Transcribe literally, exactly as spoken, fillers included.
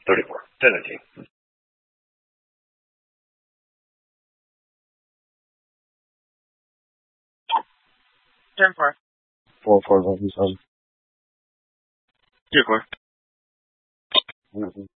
thirty-four. ten nineteen. ten four. four four eleven seven. two four. Nothing.